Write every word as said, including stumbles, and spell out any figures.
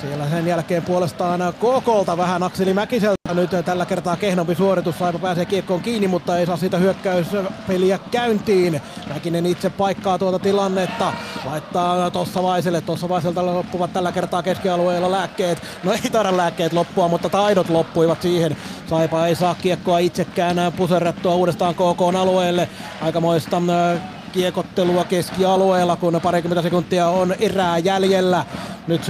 Siellä sen jälkeen puolestaan K K:lta vähän Akseli Mäkiseltä nyt tällä kertaa kehnompi suoritus. Saipa pääsee kiekkoon kiinni, mutta ei saa siitä hyökkäyspeliä käyntiin. Mäkinen itse paikkaa tuota tilannetta. Laittaa Tossavaiselle. Tossavaiselta loppuvat tällä kertaa keskialueella lääkkeet. No ei taida lääkkeet loppua, mutta taidot loppuivat siihen. Saipa ei saa kiekkoa itsekään puserrettua uudestaan K K:n alueelle. Aikamoista kiekottelua keskialueella, kun parikymmentä sekuntia on erää jäljellä. Nyt